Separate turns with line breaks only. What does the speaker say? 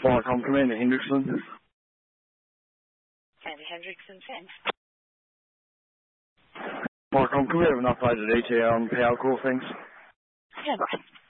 Mark, I'm Commander Hendrickson.
Commander Hendrickson, send.
Mark, I'm Commander of an operator detail on power core things.
Yeah, bye.